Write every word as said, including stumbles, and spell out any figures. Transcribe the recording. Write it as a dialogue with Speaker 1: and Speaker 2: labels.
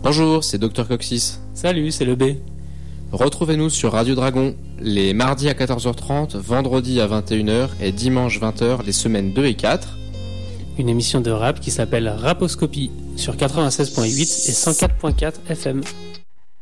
Speaker 1: Bonjour, c'est Docteur Coxis.
Speaker 2: Salut, c'est le B.
Speaker 1: Retrouvez-nous sur Radio Dragon les mardis à quatorze heures trente, vendredi à vingt et une heures et dimanche vingt heures les semaines deux et quatre.
Speaker 2: Une émission de rap qui s'appelle Raposcopie sur quatre-vingt-seize virgule huit et cent quatre virgule quatre F M.